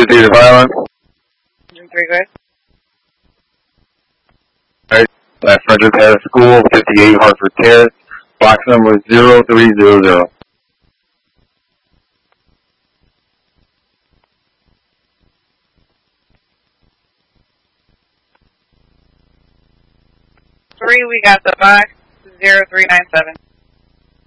date of violence? 3 good. Alright. Last registered at a school, 58 Hartford Terrace, box number 0300. We got the box 0397.